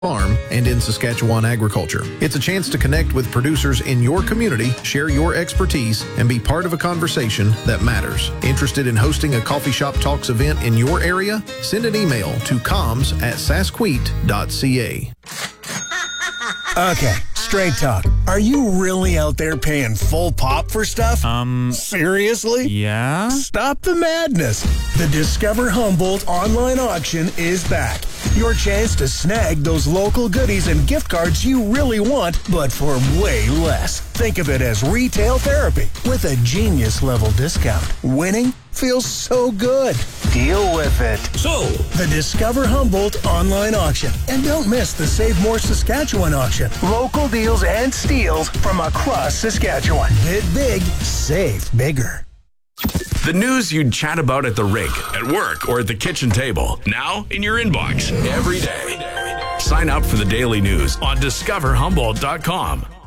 farm and in Saskatchewan agriculture. It's a chance to connect with producers in your community, share your expertise, and be part of a conversation that matters. Interested in hosting a Coffee Shop Talks event in your area? Send an email to comms@sasqueet.ca. Okay, straight talk. Are you really out there paying full pop for stuff? Seriously? Yeah? Stop the madness. The Discover Humboldt online auction is back. Your chance to snag those local goodies and gift cards you really want, but for way less. Think of it as retail therapy with a genius-level discount. Winning feels so good. Deal with it. So, The Discover Humboldt online auction. And don't miss the Save More Saskatchewan auction. Local deals and steals from across Saskatchewan. Bid big, save bigger. the news you'd chat about at the rink, at work, or at the kitchen table. Now in your inbox every day. Sign up for the daily news on discoverhumboldt.com.